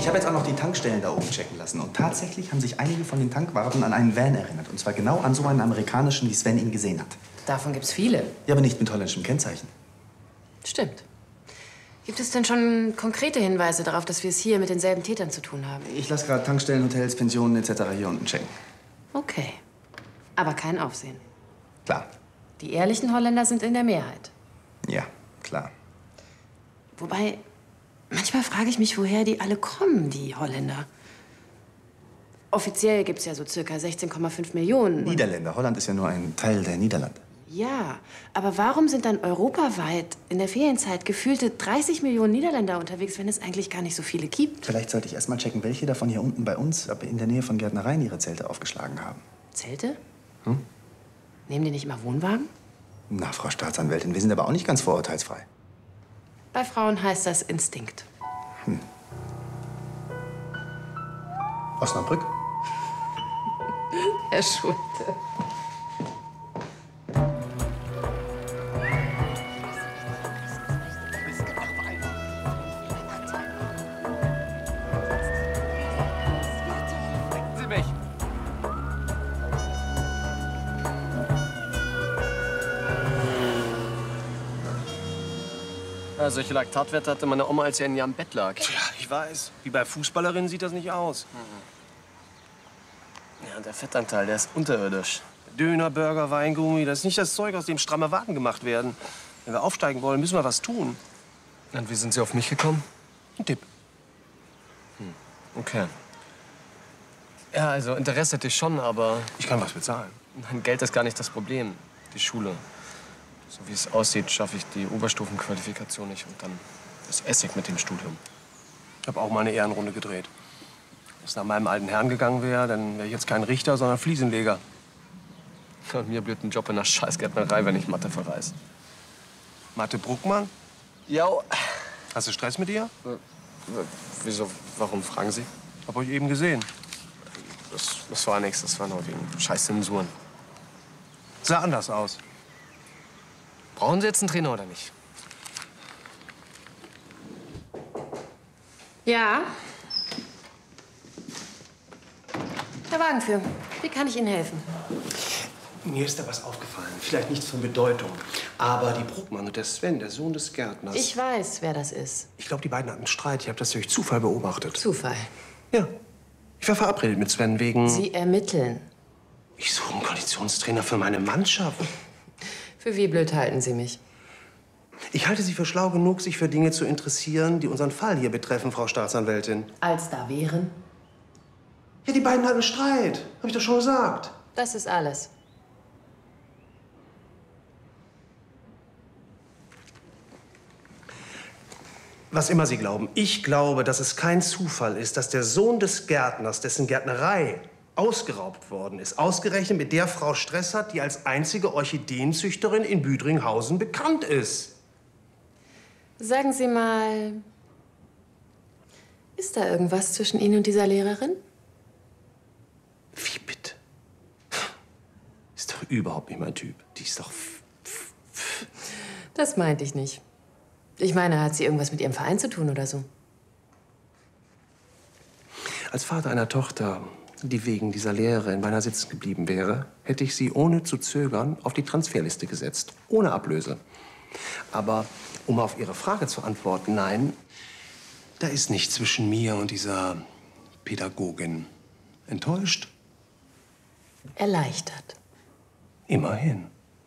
Ich habe jetzt auch noch die Tankstellen da oben checken lassen. Und tatsächlich haben sich einige von den Tankwarten an einen Van erinnert. Und zwar genau an so einen amerikanischen, wie Sven ihn gesehen hat. Davon gibt's viele. Ja, aber nicht mit holländischem Kennzeichen. Stimmt. Gibt es denn schon konkrete Hinweise darauf, dass wir es hier mit denselben Tätern zu tun haben? Ich lasse gerade Tankstellen, Hotels, Pensionen etc. hier unten checken. Okay. Aber kein Aufsehen. Klar. Die ehrlichen Holländer sind in der Mehrheit. Ja, klar. Wobei, manchmal frage ich mich, woher die alle kommen, die Holländer. Offiziell gibt es ja so circa 16,5 Millionen. Niederländer. Holland ist ja nur ein Teil der Niederlande. Ja, aber warum sind dann europaweit in der Ferienzeit gefühlte 30 Millionen Niederländer unterwegs, wenn es eigentlich gar nicht so viele gibt? Vielleicht sollte ich erst mal checken, welche davon hier unten bei uns, aber in der Nähe von Gärtnereien, ihre Zelte aufgeschlagen haben. Zelte? Nehmen die nicht immer Wohnwagen? Na, Frau Staatsanwältin, wir sind aber auch nicht ganz vorurteilsfrei. Bei Frauen heißt das Instinkt. Osnabrück? Herr Schulte. Sie mich. Ja, solche Laktatwerte hatte meine Oma, als sie ein Jahr im Bett lag. Ja, ich weiß. Wie bei Fußballerinnen sieht das nicht aus. Ja, der Fettanteil, der ist unterirdisch. Döner, Burger, Weingummi, das ist nicht das Zeug, aus dem stramme Waden gemacht werden. Wenn wir aufsteigen wollen, müssen wir was tun. Und wie sind Sie auf mich gekommen? Ein Tipp. Okay. Ja, also Interesse hätte ich schon, aber Ich kann was bezahlen. mein Geld ist gar nicht das Problem. Die Schule. So wie es aussieht, schaffe ich die Oberstufenqualifikation nicht und dann ist Essig mit dem Studium. Ich habe auch mal eine Ehrenrunde gedreht. Wenn es nach meinem alten Herrn gegangen wäre, dann wäre ich jetzt kein Richter, sondern Fliesenleger. Und mir blüht ein Job in der Scheißgärtnerei, wenn ich Mathe verreiß. Mathe Bruckmann, Ja, hast du Stress mit ihr? wieso, warum fragen Sie? Hab euch eben gesehen. Das war nichts, das war nur wegen scheiß Zensuren. Sah anders aus. Brauchen Sie jetzt einen Trainer oder nicht? Ja? Herr Wagenführer, wie kann ich Ihnen helfen? Mir ist da was aufgefallen. Vielleicht nichts von Bedeutung. Aber die Bruckmann und der Sven, der Sohn des Gärtners. Ich weiß, wer das ist. Ich glaube, die beiden hatten Streit. Ich habe das durch Zufall beobachtet. Zufall. Ja. Ich war verabredet mit Sven wegen... Sie ermitteln. Ich suche einen Konditionstrainer für meine Mannschaft. Für wie blöd halten Sie mich? Ich halte Sie für schlau genug, sich für Dinge zu interessieren, die unseren Fall hier betreffen, Frau Staatsanwältin. Als da wären? Ja, die beiden hatten Streit. Habe ich doch schon gesagt. Das ist alles. Was immer Sie glauben. Ich glaube, dass es kein Zufall ist, dass der Sohn des Gärtners, dessen Gärtnerei ausgeraubt worden ist, ausgerechnet mit der Frau Stress hat, die als einzige Orchideenzüchterin in Büdringhausen bekannt ist. Sagen Sie mal, ist da irgendwas zwischen Ihnen und dieser Lehrerin? Wie bitte? Ist doch überhaupt nicht mein Typ. Die ist doch... Das meinte ich nicht. Ich meine, hat sie irgendwas mit Ihrem Verein zu tun oder so? Als Vater einer Tochter, die wegen dieser Lehrerin beinahe sitzen geblieben wäre, hätte ich sie ohne zu zögern auf die Transferliste gesetzt. Ohne Ablöse. Aber um auf Ihre Frage zu antworten, nein, da ist nichts zwischen mir und dieser Pädagogin. Enttäuscht? Erleichtert. Immerhin.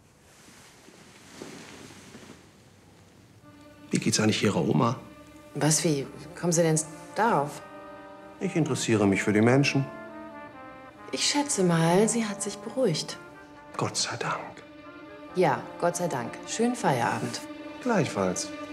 Wie geht's eigentlich Ihrer Oma? Was, wie kommen Sie denn darauf? Ich interessiere mich für die Menschen. Ich schätze mal, sie hat sich beruhigt. Gott sei Dank. Ja, Gott sei Dank. Schönen Feierabend. Gleichfalls.